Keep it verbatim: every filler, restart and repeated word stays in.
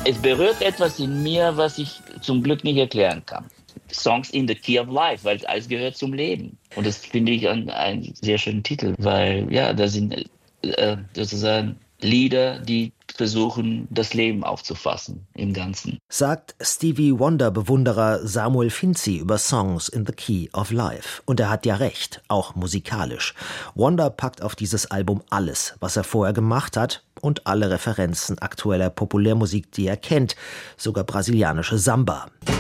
Es berührt etwas in mir, was ich zum Glück nicht erklären kann. Songs in the Key of Life, weil alles gehört zum Leben. Und das finde ich einen, einen sehr schönen Titel, weil ja, da sind äh, sozusagen Lieder, die versuchen, das Leben aufzufassen im Ganzen. Sagt Stevie Wonder-Bewunderer Samuel Finzi über Songs in the Key of Life. Und er hat ja recht, auch musikalisch. Wonder packt auf dieses Album alles, was er vorher gemacht hat und alle Referenzen aktueller Populärmusik, die er kennt, sogar brasilianische Samba.